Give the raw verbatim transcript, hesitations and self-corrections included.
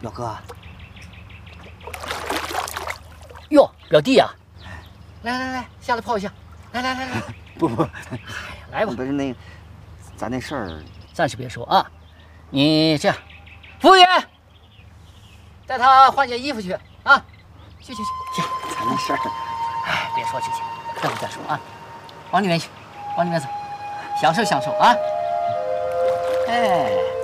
表哥。 哟，表弟呀、啊，来来来，下来泡一下。来来来来， 不不， 哎呀，来吧。 不是那，咱那事儿暂时别说啊。你这样，服务员，带他换件衣服去啊。去去去去， 咱那事儿， 哎，别说这些，待会再说啊。往里面去，往里面走，享受享受啊。哎。